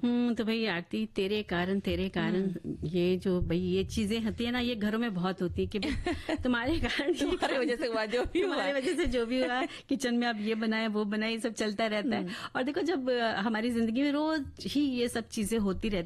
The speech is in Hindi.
तो भाई आरती, तेरे कारण ये जो भाई ये चीजें होती है ना, ये घरों में बहुत होती है कि भाई तुम्हारे कारण तुम्हारी वजह से हुआ जो भी हुआ, तुम्हारी वजह से जो भी हुआ, किचन में आप ये बनाए वो बनाए, ये सब चलता रहता है। और देखो जब हमारी जिंदगी में रोज ही ये सब चीजें होती रहती